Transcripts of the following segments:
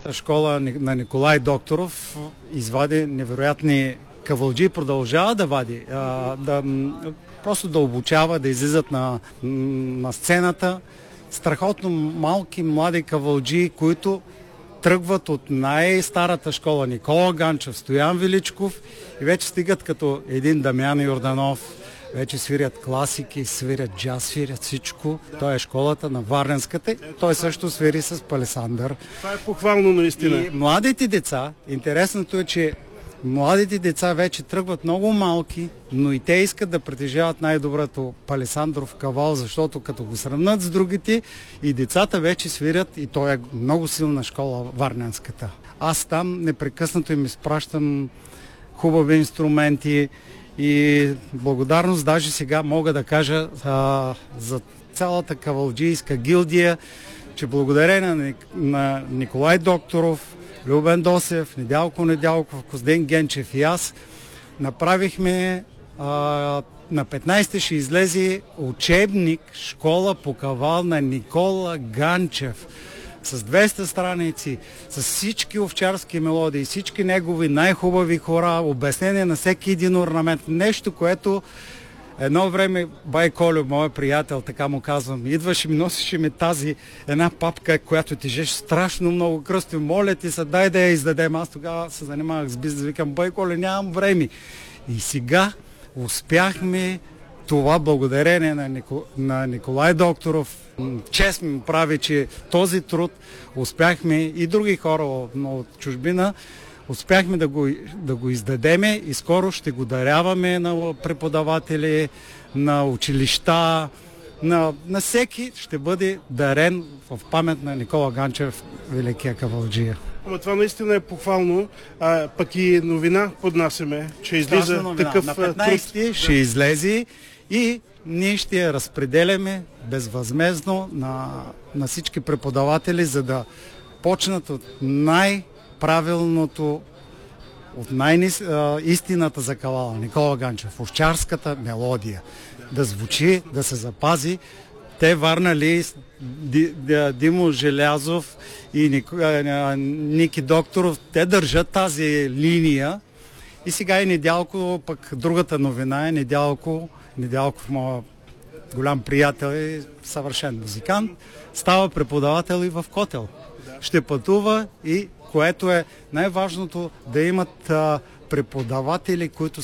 школа на Николай Докторов извади невероятни кавалджии, продължава да вади, просто да обучава, да излизат на сцената. Страхотно малки, млади кавалджии, които тръгват от най-старата школа Никола Ганчев, Стоян Величков и вече стигат като един Дамян Йорданов. Вече свирят класики, свирят джаз, свирят всичко. Той е школата на Варненската. Той също свири с Палесандър. Това е похвално наистина. И младите деца, интересното е, че младите деца вече тръгват много малки, но и те искат да притежават най-доброто Палесандров кавал, защото като го сравнат с другите, и децата вече свирят, и той е много силна школа Варненската. Аз там непрекъснато им изпращам хубави инструменти и благодарност даже сега мога да кажа за цялата кавалджийска гилдия, че благодарение на Николай Докторов, Любен Досев, Недялко Недялков, Козден Генчев и аз направихме на 15 ще излезе учебник Школа по кавал на Никола Ганчев с 200 страници, с всички овчарски мелодии, всички негови най-хубави хора, обяснение на всеки един орнамент. Нещо, което едно време бай Колю, моят приятел, така му казвам, идваше ми, носеше ми тази една папка, която тежеше страшно много кръсти. Моля ти се, дай да я издадем. Аз тогава се занимавах с бизнес, викам, бай Колю, нямам време. И сега успяхме това благодарение на Николай Докторов. Чест ми прави, че този труд успяхме и други хора от чужбина, успяхме да го издадеме и скоро ще го даряваме на преподаватели, на училища, на всеки ще бъде дарен в памет на Никола Ганчев, великия кавалджия. Ама това наистина е похвално, пък и новина поднасяме, че излиза такъв на 15 ще излезе и ние ще я разпределяме безвъзмездно на всички преподаватели, за да почнат от най-правилното, от истината за кавала Никола Ганчев, овчарската мелодия. Да звучи, да се запази. Те върнали Димо Желязов и Ники Докторов, те държат тази линия и сега и Недялко, пък другата новина е Недялков, моят голям приятел и съвършен музикант, става преподавател и в Котел. Ще пътува и, което е най-важното, да имат преподаватели, които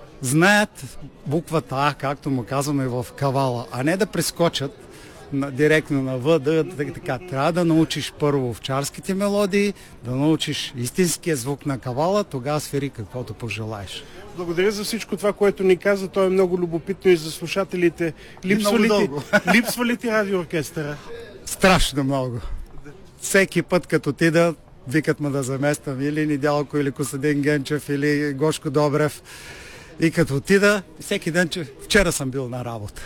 знаят буквата А, както му казваме в кавала, а не да прескочат директно на В, така. Трябва да научиш първо овчарските мелодии, да научиш истинския звук на кавала, тогава свири каквото пожелаеш. Благодаря за всичко това, което ни каза. То е много любопитно и за слушателите. Липсва ли ти радиооркестъра? Страшно много. Всеки път, като отида, викат ме да замествам или Недялко, или Костадин Генчев, или Гошко Добрев. И като отида, всеки ден, че вчера съм бил на работа.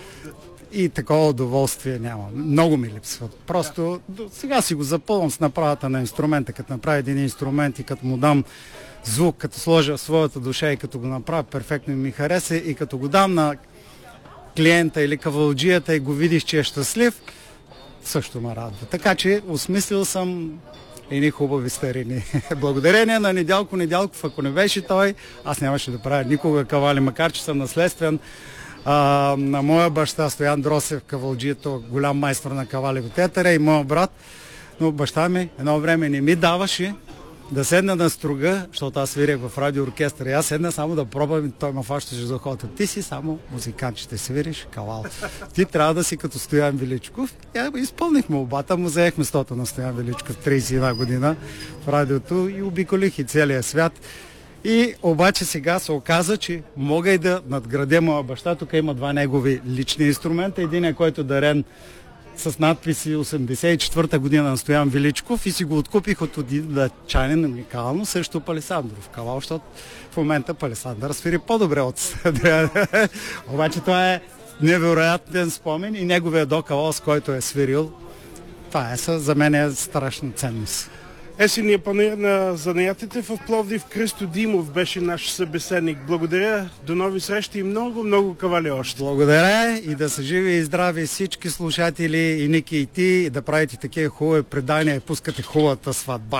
И такова удоволствие няма. Много ми липсва. Просто сега си го запълвам с направата на инструмента. Като направя един инструмент и като му дам звук, като сложа своята душа и като го направя перфектно ми хареса и като го дам на клиента или кавалджията и го видиш, че е щастлив, също ме радва. Така че осмислил съм едни хубави старини. Благодарение на Недялко Недялков, ако не беше той, аз нямаше да правя никога кавали, макар че съм наследствен на моя баща Стоян Дросев, кавалджието, голям майстор на кавали в театъра, и моя брат. Но баща ми едно време не ми даваше да седна на струга, защото аз свирях в радиооркестъра. И аз седна само да пробвам и той ме фащаше за хода. Ти си само музикант, ще свириш кавал. Ти трябва да си като Стоян Величков. И изпълних молбата му, заех местото на Стоян Величков 31 година в радиото и обиколих и целия свят. И обаче сега се оказа, че мога и да надградя моя баща. Тук има два негови лични инструмента. Един е, който дарен с надписи 84-та година на Стоян Величков и си го откупих от датчанин уникално срещу Палесандров кавал, защото в момента Палесандър свири по-добре от обаче това е невероятен спомен и неговия докавал, с който е свирил. Това за мен е страшна ценност. Есенния панаир на занаятите в Пловдив, Христо Димов беше наш събеседник. Благодаря, до нови срещи и много, много кавали още. Благодаря и да са живи и здрави всички слушатели, и Ники, и ти, и да правите такива хубави предания и пускате хубавата сватба.